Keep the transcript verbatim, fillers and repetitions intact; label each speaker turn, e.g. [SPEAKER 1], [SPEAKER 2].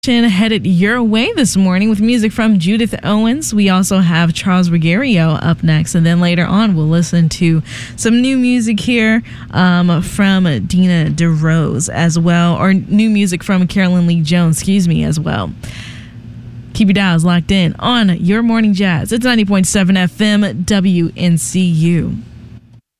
[SPEAKER 1] Headed your way this morning with music from Judith Owens. We also have Charles Ruggiero up next, and then later on we'll listen to some new music here um, from Dina DeRose as well, or new music from Carolyn Lee Jones, excuse me, as well. Keep your dials locked in on Your Morning Jazz. It's ninety point seven F M W N C U.